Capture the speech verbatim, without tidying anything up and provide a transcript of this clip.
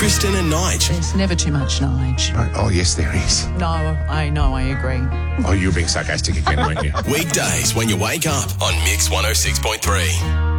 Kristen and Nige. There's never too much, Nige. Oh, oh, yes, there is. No, I know, I agree. Oh, you're being sarcastic again, weren't you? Weekdays when you wake up on Mix one oh six point three.